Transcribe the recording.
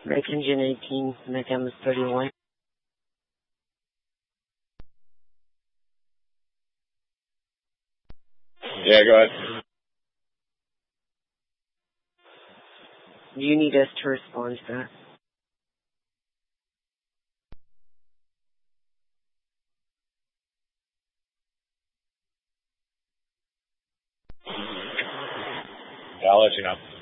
Break engine 18, McAmis 31. Yeah, go ahead. Do you need us to respond to that? Yeah, I'll let you know.